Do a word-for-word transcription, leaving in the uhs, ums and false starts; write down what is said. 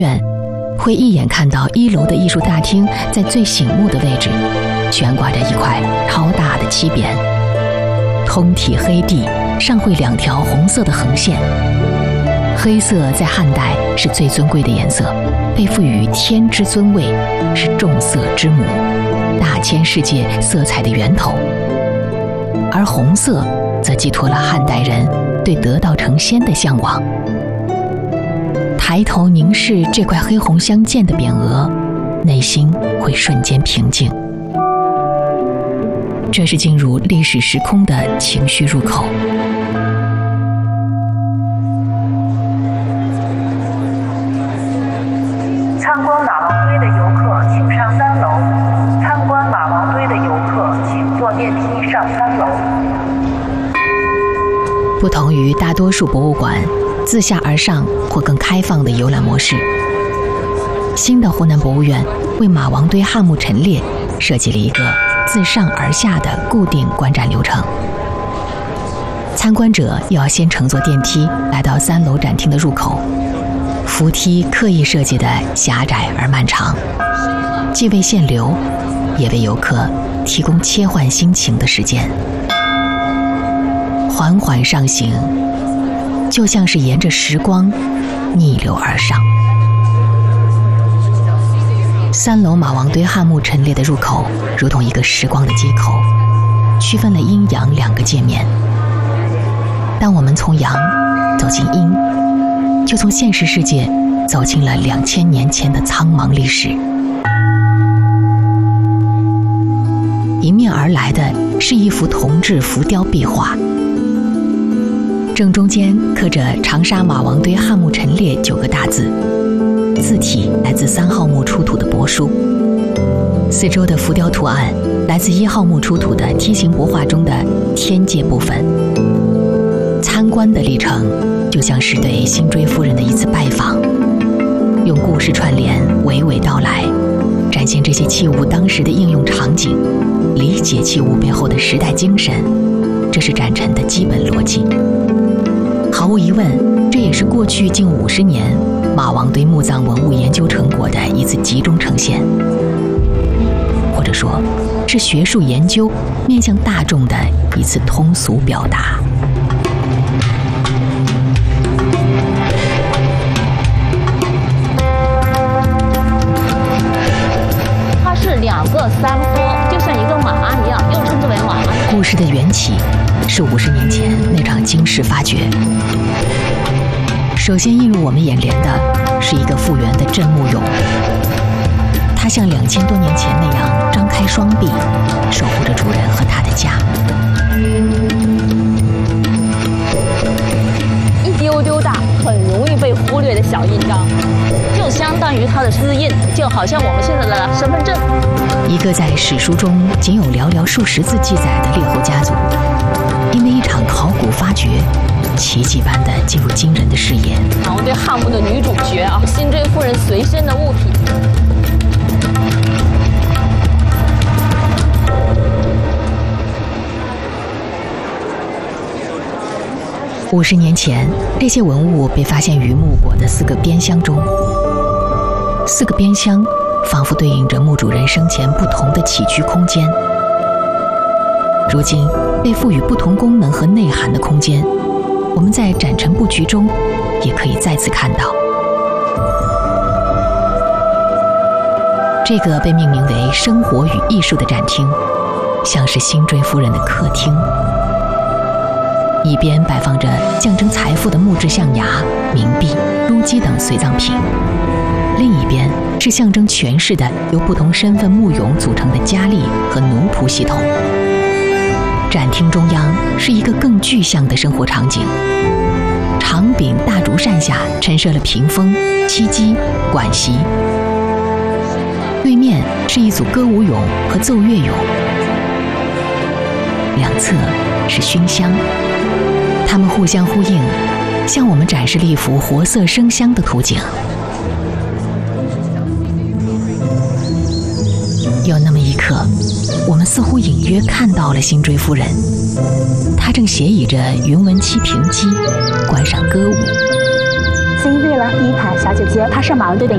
院，会一眼看到一楼的艺术大厅在最醒目的位置，悬挂着一块超大的漆匾，通体黑地上绘两条红色的横线。黑色在汉代是最尊贵的颜色，被赋予天之尊位，是众色之母，大千世界色彩的源头。而红色则寄托了汉代人对得道成仙的向往。抬头凝视这块黑红相间的匾额，内心会瞬间平静。这是进入历史时空的情绪入口。 参观马王堆的游客请上三楼。参观马王堆的游客请坐电梯上三楼。 不同于大多数博物馆自下而上或更开放的游览模式，新的湖南博物院为马王堆汉墓陈列设计了一个自上而下的固定观展流程。参观者要先乘坐电梯来到三楼展厅的入口，扶梯刻意设计的狭窄而漫长，既为限流，也为游客提供切换心情的时间。缓缓上行，就像是沿着时光逆流而上。三楼马王堆汉墓陈列的入口如同一个时光的接口，区分了阴阳两个界面。当我们从阳走进阴，就从现实世界走进了两千年前的苍茫历史。迎面而来的是一幅铜制浮雕壁画，正中间刻着长沙马王堆汉墓陈列九个大字，字体来自三号墓出土的帛书，四周的浮雕图案来自一号墓出土的梯形帛画中的天界部分。参观的历程就像是对辛追夫人的一次拜访，用故事串联，娓娓道来，展现这些器物当时的应用场景，理解器物背后的时代精神，这是展陈的基本逻辑。毫无疑问，这也是过去近五十年马王堆墓葬文物研究成果的一次集中呈现，或者说，是学术研究面向大众的一次通俗表达。 它是两个山坡，就像一个马一样，又称之为马。 故事的缘起是五十年前那场惊世发掘。首先映入我们眼帘的是一个复原的镇墓俑，它像两千多年前那样张开双臂，守护着主人和他的家。 一丢丢大，很容易被忽略的小印章，就相当于它的字印，就好像我们现在的身份证。 一个在史书中仅有寥寥数十字记载的列侯家族，因为一场考古发掘，奇迹般的进入惊人的视野。 马王堆汉墓的女主角啊，辛追夫人随身的物品。 五十年前，这些文物被发现于墓椁的四个边箱中。四个边箱仿佛对应着墓主人生前不同的起居空间。如今被赋予不同功能和内涵的空间，我们在展陈布局中也可以再次看到。这个被命名为“生活与艺术”的展厅，像是辛追夫人的客厅。一边摆放着象征财富的木质象牙、冥币、珠玑等随葬品，另一边是象征权势的由不同身份墓俑组成的佳丽和奴仆系统。展厅中央是一个更具象的生活场景，长柄大竹扇下陈设了屏风、漆机、管席，对面是一组歌舞俑和奏乐俑，两侧是熏香，它们互相呼应，向我们展示了一幅活色生香的图景。有那么一刻，我们似乎隐约看到了辛追夫人，她正斜倚着云纹漆屏机观赏歌舞。 新进了第一排小姐姐，她是马王堆的